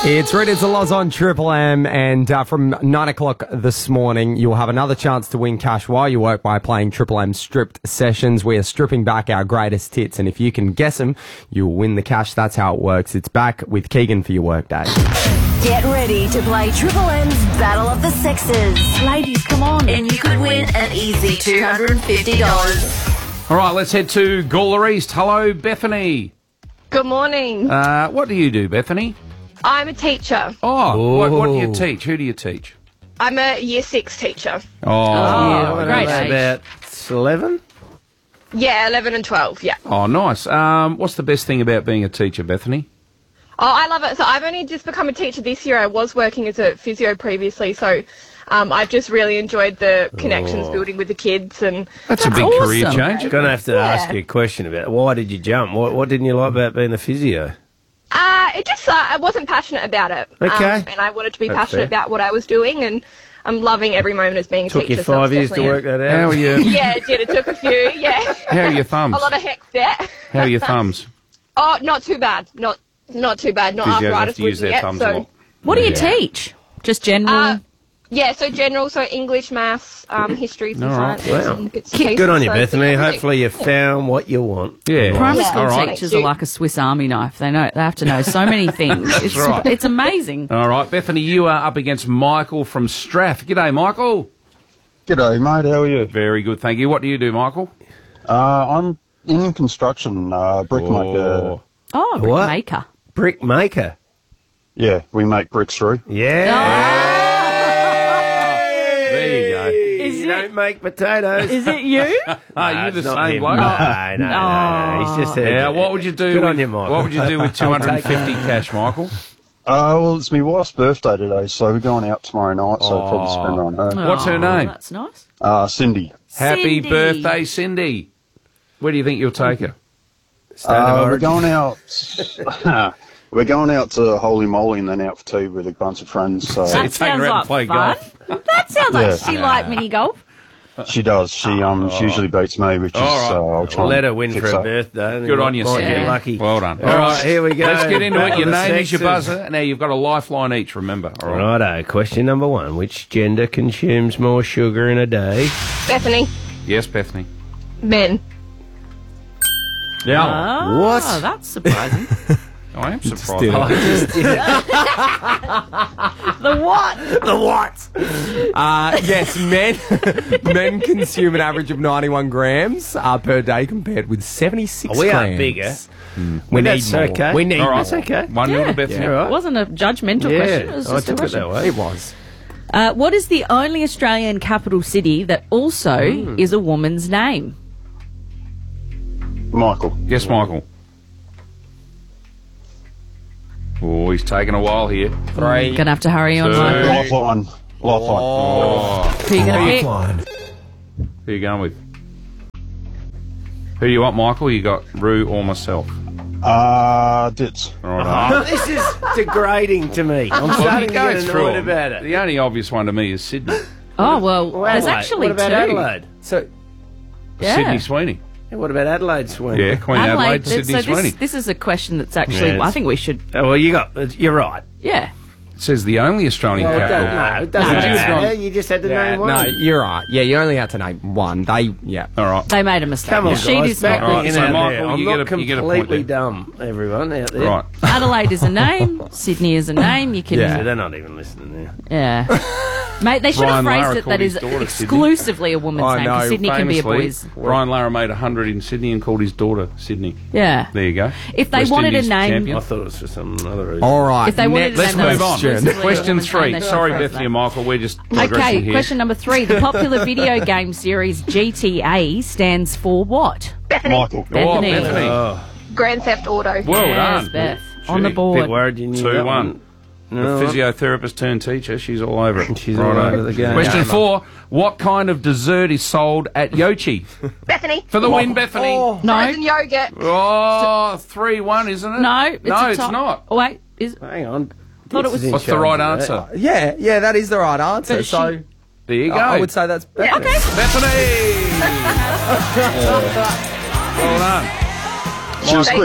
It's Red, it's a Loz on Triple M, and from 9 o'clock this morning, you'll have another chance to win cash while you work by playing Triple M Stripped Sessions. We are stripping back our greatest hits, and if you can guess them, you'll win the cash. That's how it works. It's back with Keegan for your workday. Get ready to play Triple M's Battle of the Sexes. Ladies, come on. And you could win an easy $250. All right, let's head to Gawler East. Hello, Bethany. Good morning. What do you do, Bethany? I'm a teacher. Oh, what do you teach? Who do you teach? I'm a Year 6 teacher. Oh, great That's age. about 11? Yeah, 11 and 12, yeah. Oh, nice. What's the best thing about being a teacher, Bethany? Oh, I love it. So I've only just become a teacher this year. I was working as a physio previously, so I've just really enjoyed the connections building with the kids. And That's a big awesome. career change. Going to have to ask you a question about why did you jump? What didn't you like about being a physio? it just, I wasn't passionate about it. Okay. And I wanted to be That's passionate fair. about what I was doing, and I'm loving every moment as being a Took teacher. you so 5 it's years to definitely work that out? How are you? Yeah, it did. It took a few, yeah. How are your thumbs? A lot of hex there. How are your thumbs? Oh, not too bad. Not too bad. Not Physios have arthritis to use with their yet. thumbs a So, lot. What do you teach? Just general? yeah, so general, so English, maths, history, some All right. sciences, Wow. and bits and pieces. Good on you, So, Bethany. yeah, Hopefully you found what you want. Yeah. Primary Yeah. school All right. teachers are like a Swiss Army knife. They have to know so many things. It's right. it's amazing. All right, Bethany, you are up against Michael from Strath. G'day, Michael. G'day, mate. How are you? Very good, thank you. What do you do, Michael? I'm in construction, brickmaker. Oh, brick What? maker. Brick maker. Yeah, we make bricks through. Yeah. There you go. Is You it- don't make potatoes. Is it you? Are you It's the not same him. bloke? No. He's just Yeah, what would you do? Good with, on you, Michael. What would you do with 250 cash, Michael? Well, it's my wife's birthday today, so we're going out tomorrow night, so I'll probably spend it on her. What's her name? That's nice. Cindy. Happy Cindy. birthday, Cindy. Where do you think you'll take her? We're going out. We're going out to Holy Moly and then out for tea with a bunch of friends. So So you That take her sounds out like and play fun. golf. That sounds like Yeah. she liked mini golf. she does. She usually beats me, which is I'll try. Let and her win fix for her that. birthday. and Good on you, might Cindy. get lucky. Well done. All right, here we go. Let's get into it. Battle Your of the name is your sexes. buzzer. Now you've got a lifeline each, remember. All right. Righto, question number one. Which gender consumes more sugar in a day? Bethany, Yes, Bethany. men. Yeah. Oh, What? that's surprising. I am surprised. The what? The what? Yes, men consume an average of 91 grams per day compared with 76 Oh, grams. we are bigger. We need That's more. okay. We need All more. right. okay. 1-0 to Bethany. It wasn't a judgmental question. It was I just a took it question. that way. It was. What is the only Australian capital city that also is a woman's name? Michael. Yes, Michael. Oh, he's taking a while here. 3. Gonna have to hurry on. Two. Michael. Lifeline. Oh, Who you gonna pick? who you going with? Who you want, Michael? You got Rue or myself? Dits. All right. This is degrading to me. I'm Well, starting he to goes get through annoyed 'em. about it. The only obvious one to me is Sydney. Oh well, there's Adelaide. actually What about two. Adelaide? So, Yeah. Sydney Sweeney. what about Adelaide, Sweeney? Yeah, Queen Adelaide, Sydney so Sweeney. this is a question that's actually. Yeah, I think we should. Oh, well, you're right. Yeah. It says the only Australian capital. No, it doesn't No. matter. You just had to name one. No, you're right. Yeah, you only had to name one. Yeah. All right. They made a mistake. Come on, She guys, is back not. All right, me in so out Michael, there. I'm you not get a- you get a point completely there. dumb, everyone out there. Right. Adelaide is a name. Sydney is a name. You can. Yeah, they're not even listening now. Yeah. Mate, they should have Brian phrased Lara it called that his is daughter Sydney. exclusively a woman's I name. 'Cause know. Sydney can be a Famously, boy's. Brian Lara made 100 in Sydney and called his daughter Sydney. Yeah. There you go. If they West wanted a Indies name- champion. I thought it was for some other reason. All right. If they wanted to Let's name move them on. exclusively a Question woman's name, 3. they should Sorry, have phrased Bethany that. and Michael. We're just digressing Okay, here. question number 3. The popular video game series GTA stands for what? Bethany, Michael. Oh, Bethany. Bethany. Grand Theft Auto. Well Yes, done. Beth. She- On the Bit board. worried you knew 2-1. that one. The No, physiotherapist turned teacher. She's all over it. She's all Righto. over the game. Question 4. What kind of dessert is sold at Yochi? Bethany, For the win, Bethany. No. frozen yogurt. Oh, 3-1, isn't it? No. It's no, a it's top- not. Oh, wait. Is Hang on. Thought it was- This is in What's the charge right of that. answer? Yeah, that is the right answer. But So There you go. I would say that's better. okay. Bethany! Well done. She was Thank quick. you.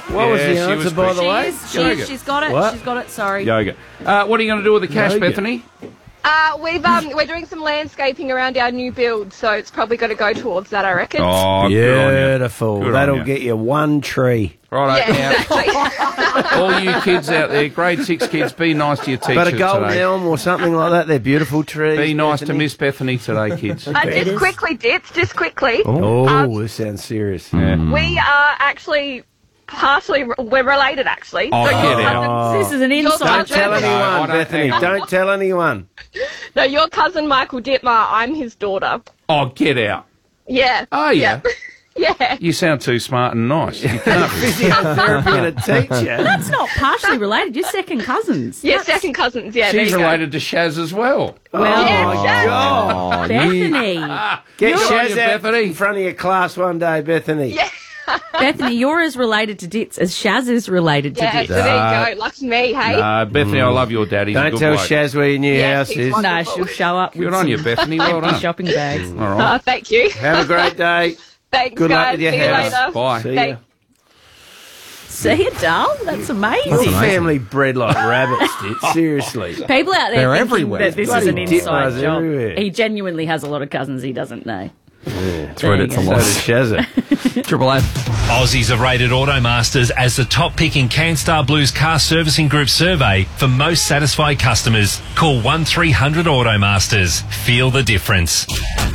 What was the she answer, was by the way? She's got it. What? She's got it. Sorry. Yoga. What are you going to do with the cash, Yoga. Bethany? We're doing some landscaping around our new build, so it's probably got to go towards that, I reckon. Oh, Beautiful. Good on That'll you. get you one tree. Right, Yeah, exactly. all you kids out there, grade 6 kids, be nice to your teacher But a golden today. elm or something like that. They're beautiful trees. Be nice to Bethany. Miss Bethany today, kids. Just quickly, Dits, just quickly. Oh, this sounds serious. We are actually we're related, actually. Oh, So get your out. cousin- This is an Your inside Don't cousin- tell joke. No, I anyone, don't Bethany. think- Don't tell anyone. No, your cousin Michael Dittmar, I'm his daughter. Oh, get out. Yeah. Oh, yeah. Yeah. You sound too smart and nice. You can't be. Physiotherapy and a teacher. That's not partially related. You're second cousins. Yeah, second cousins, yeah. there She's you go. related to Shaz as well. Oh, Yeah, my yeah. God. Bethany. Get Good on Shaz you, out Bethany. in front of your class one day, Bethany. Yeah. Bethany, you're as related to Dits as Shaz is related to Yeah, Dits. so there you go. Lucky me, hey? Bethany, I love your dad. He's a Don't good tell bloke. Shaz where your new Yes, house he's is. wonderful. No, she'll show up Good with on some you, Bethany. Well empty done. shopping bags. All right. Thank you. Have a great day. Thanks, Good luck guys. with your See you house. later. Bye. See ya. Thanks. See you, doll. That's amazing. Your family bred like rabbits, did. Seriously. People out there They're thinking everywhere. that this is Bloody an inside Ditmars job. everywhere. He genuinely has a lot of cousins he doesn't know. That's right, it's a So lot. does Shazza. Triple M. Aussies have rated Automasters as the top pick in CanStar Blue's car servicing group survey for most satisfied customers. Call 1300 Automasters. Feel the difference.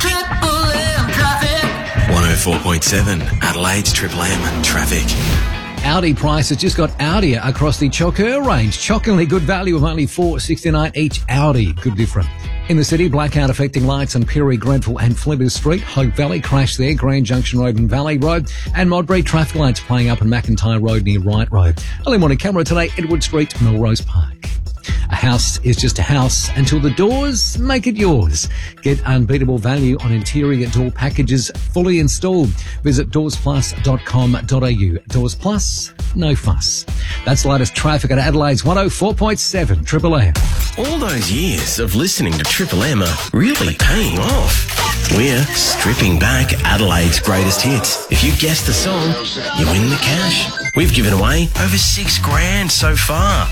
104.7 Adelaide's Triple M traffic. Audi prices just got Audi across the Choker range. Shockingly good value of only $4.69 each Audi. Good difference. In the city, blackout affecting lights on Perry, Grenfell and Flinders Street. Hope Valley crash there, Grand Junction Road and Valley Road. And Modbury traffic lights playing up on McIntyre Road near Wright Road. Early morning camera today, Edward Street, Melrose Park. A house is just a house until the doors make it yours. Get unbeatable value on interior door packages fully installed. Visit doorsplus.com.au. Doors Plus, no fuss. That's the latest traffic at Adelaide's 104.7 Triple M. All those years of listening to Triple M are really paying off. We're stripping back Adelaide's greatest hits. If you guess the song, you win the cash. We've given away over $6,000 so far.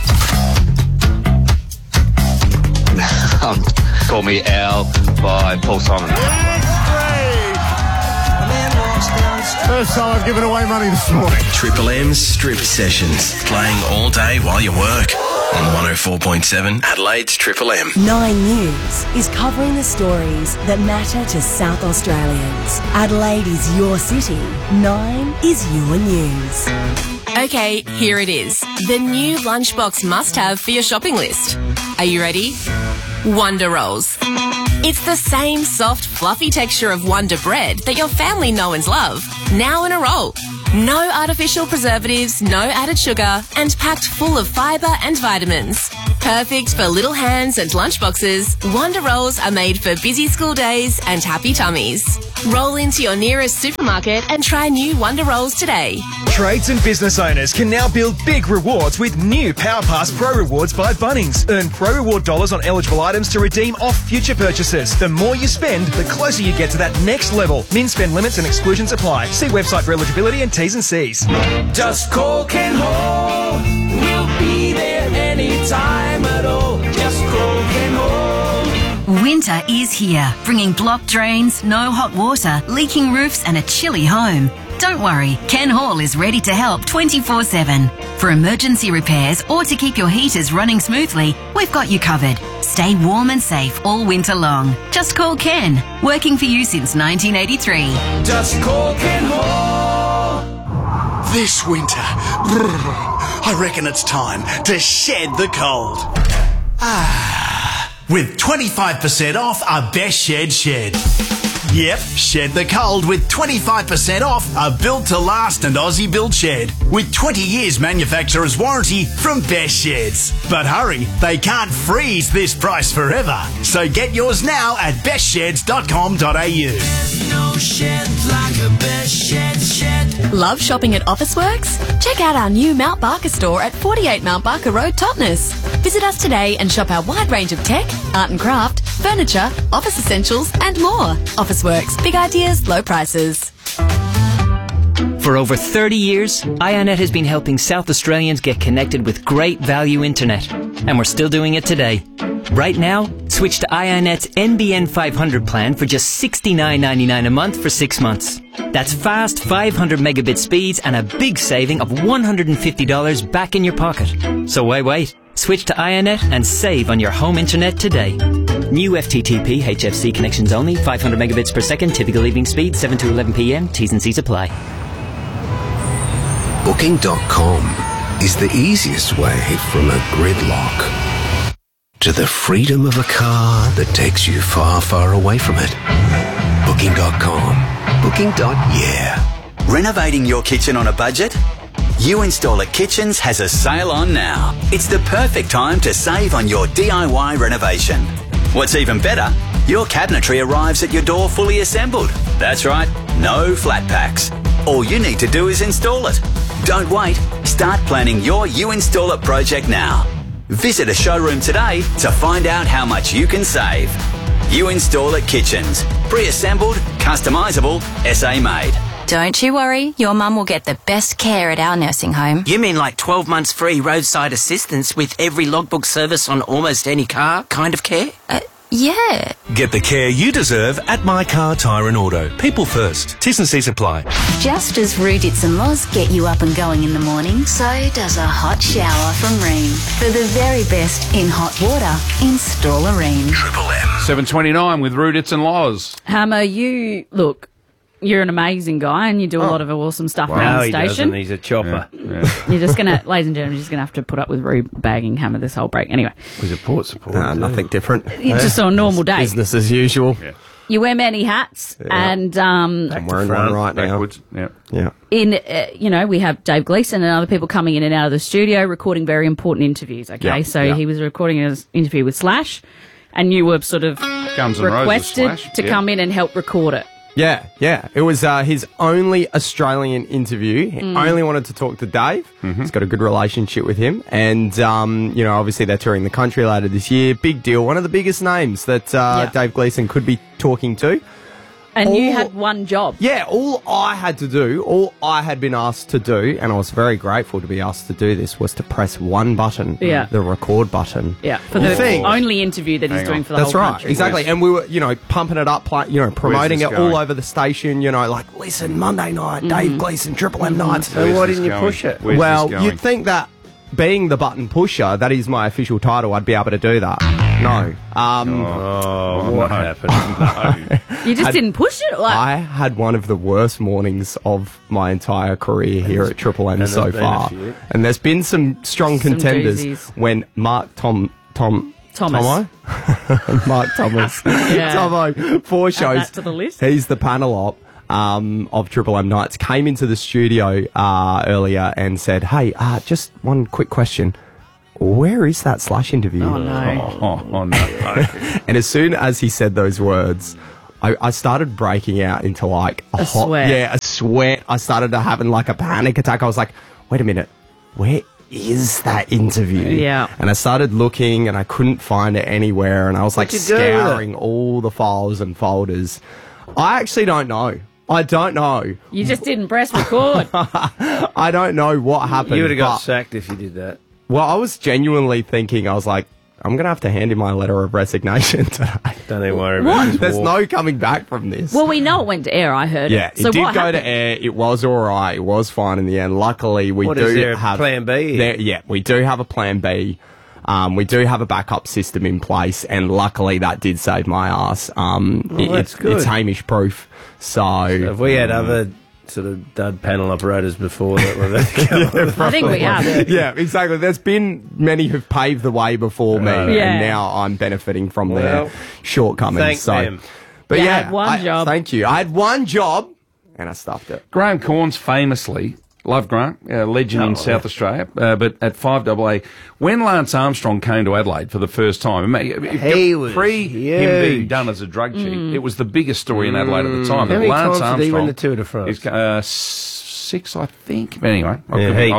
Call Me Al by Paul Simon. First time I've given away money this morning. Triple M's Strip Sessions, playing all day while you work on 104.7 Adelaide's Triple M. 9 News is covering the stories that matter to South Australians. Adelaide is your city. 9 is your news. Okay, here it is. The new lunchbox must-have for your shopping list. Are you ready? Wonder Rolls. It's the same soft, fluffy texture of Wonder Bread that your family know and love, now in a roll. No artificial preservatives, no added sugar, and packed full of fibre and vitamins. Perfect for little hands and lunchboxes, Wonder Rolls are made for busy school days and happy tummies. Roll into your nearest supermarket and try new Wonder Rolls today. Trades and business owners can now build big rewards with new PowerPass Pro Rewards by Bunnings. Earn Pro Reward dollars on eligible items to redeem off future purchases. The more you spend, the closer you get to that next level. Min spend limits and exclusions apply. See website for eligibility and T's and C's. Just call Ken Hall. We'll be there anytime at all. Just call Ken Hall. Winter is here, bringing blocked drains, no hot water, leaking roofs and a chilly home. Don't worry, Ken Hall is ready to help 24/7. For emergency repairs or to keep your heaters running smoothly, we've got you covered. Stay warm and safe all winter long. Just call Ken, working for you since 1983. Just call Ken Hall. This winter, I reckon it's time to shed the cold. With 25% off a Best Shed. Yep, shed the cold with 25% off a built-to-last and Aussie built shed with 20 years manufacturer's warranty from Best Sheds. But hurry, they can't freeze this price forever. So get yours now at bestsheds.com.au. No shed like a Best Shed. Love shopping at Officeworks? Check out our new Mount Barker store at 48 Mount Barker Road, Totnes. Visit us today and shop our wide range of tech, art and craft, furniture, office essentials and more. Officeworks, big ideas, low prices. For over 30 years, IONET has been helping South Australians get connected with great value internet. And we're still doing it today. Right now, switch to IONET's NBN 500 plan for just $69.99 a month for 6 months. That's fast 500 megabit speeds and a big saving of $150 back in your pocket. So why wait? Switch to IONET and save on your home internet today. New FTTP HFC connections only, 500 megabits per second, typical evening speed, 7 to 11 p.m. T's and C's apply. Booking.com is the easiest way from a gridlock to the freedom of a car that takes you far, far away from it. Booking.com. Booking.yeah. Renovating your kitchen on a budget? You Install It Kitchens has a sale on now. It's the perfect time to save on your DIY renovation. What's even better, your cabinetry arrives at your door fully assembled. That's right, no flat packs. All you need to do is install it. Don't wait. Start planning your You Install It project now. Visit a showroom today to find out how much you can save. You Install It Kitchens. Pre-assembled, customisable, SA made. Don't you worry, your mum will get the best care at our nursing home. You mean like 12 months free roadside assistance with every logbook service on almost any car kind of care? Yeah. Get the care you deserve at My Car Tyre and Auto. People first. T's and C's apply. Just as Rudits and Loz get you up and going in the morning, so does a hot shower from Rheem. For the very best in hot water, install a Rheem. Triple M. 7:29 with Rudits and Loz. Hammer, you're an amazing guy and you do a lot of awesome stuff around the station. Doesn't. He's a chopper. You're just going to, ladies and gentlemen, you're just going to have to put up with bagging Hammer this whole break. Anyway. He's a port support. Nothing different. It's just on a normal day. Business as usual. Yeah. You wear many hats and... I'm wearing one right now. Yeah. We have Dave Gleeson and other people coming in and out of the studio recording very important interviews, okay? Yeah. So he was recording his interview with Slash and you were sort of Guns N' Roses requested Slash, to come in and help record it. Yeah. It was his only Australian interview. He only wanted to talk to Dave. Mm-hmm. He's got a good relationship with him. And, obviously they're touring the country later this year. Big deal. One of the biggest names that Dave Gleeson could be talking to. And you had one job. Yeah, all I had been asked to do, and I was very grateful to be asked to do this, was to press one button. Yeah. The record button. Yeah, for the only interview that he's doing for the whole country. That's right, exactly. And we were, pumping it up, promoting it all over the station, listen, Monday night, Dave Gleeson, Triple M nights. So why didn't you push it? Well, you'd think that being the button pusher, that is my official title, I'd be able to do that. No. What happened? No. You just didn't push it? I had one of the worst mornings of my entire career here at Triple M so far. And there's been some strong contenders doozies. when Mark Thomas. Mark Thomas. Yeah. Tomo, 4 shows. Add that to the list. He's the panel op of Triple M Nights. Came into the studio earlier and said, hey, just one quick question. Where is that Slash interview? Oh, no. Oh, no. And as soon as he said those words, I started breaking out into a sweat. Yeah, a sweat. I started having a panic attack. I was like, wait a minute, where is that interview? Yeah. And I started looking and I couldn't find it anywhere. And I was scouring all the files and folders. I actually don't know. I don't know. You just didn't press record. I don't know what happened. You would have got sacked if you did that. Well, I was genuinely thinking, I was like, I'm going to have to hand in my letter of resignation today. Don't even worry about it. There's no coming back from this. Well, we know it went to air. I heard it. So it did what go happened? to air. It was all right. It was fine in the end. Luckily, we is there, a plan B? We do have a plan B. We do have a backup system in place, and luckily that did save my ass. That's good. It's Hamish proof. So have we had other sort of dud panel operators before that were I think we have. Yeah, exactly. There's been many who've paved the way before me, and now I'm benefiting from their shortcomings. Thank them. But I had one job. Thank you. I had one job, and I stuffed it. Graham Corns famously, love Grant, legend in South Australia, but at 5AA, when Lance Armstrong came to Adelaide for the first time, he was pre him being done as a drug cheat, it was the biggest story in Adelaide at the time. How many Lance times did he win Armstrong the Tour de France? 6, I think. But anyway,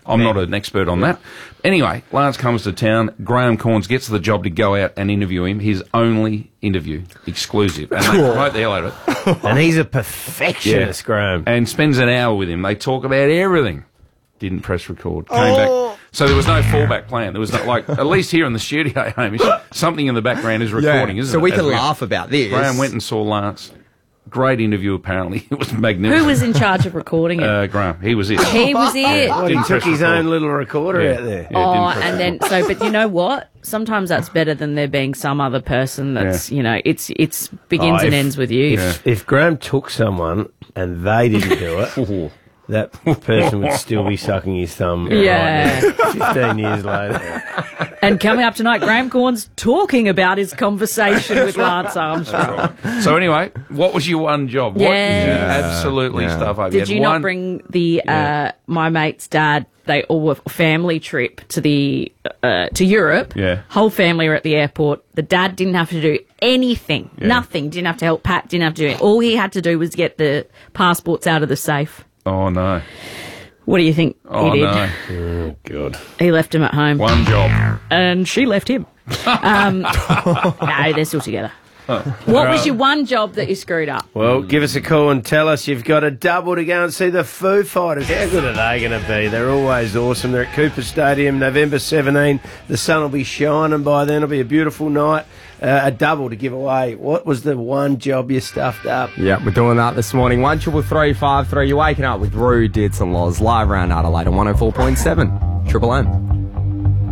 I'm not an expert on that. Anyway, Lance comes to town. Graham Corns gets the job to go out and interview him. His only interview, exclusive. And they promote the hell out of it. And he's a perfectionist, Graham. And spends an hour with him. They talk about everything. Didn't press record. Came back. So there was no fallback plan. There was no, at least here in the studio, Hamish, something in the background is recording, isn't it? So we can laugh about this. Graham went and saw Lance. Great interview, apparently. It was magnificent. Who was in charge of recording it? Graham. He was it. He was it. Well, he took his own little recorder out there. But you know what? Sometimes that's better than there being some other person that's, it's begins and ends with you. If Graham took someone and they didn't do it, that person would still be sucking his thumb right now, 15 years later. And coming up tonight, Graham Corns talking about his conversation with Lance Armstrong. So anyway, what was your one job? What did you absolutely stuff over? Did you not bring the my mate's dad? They all were family trip to the to Europe. Yeah. Whole family were at the airport. The dad didn't have to do anything. Yeah. Nothing. Didn't have to help pack. Didn't have to do it. All he had to do was get the passports out of the safe. Oh, no. What do you think he did? No. Oh, God. He left him at home. One job. And she left him. No, they're still together. What was your one job that you screwed up? Well, give us a call and tell us you've got a double to go and see the Foo Fighters. How good are they going to be? They're always awesome. They're at Cooper Stadium, November 17. The sun will be shining by then. It'll be a beautiful night. A double to give away. What was the one job you stuffed up? Yeah, we're doing that this morning. 133353. You're waking up with Rue, Dits and Loz live around Adelaide on 104.7 Triple M.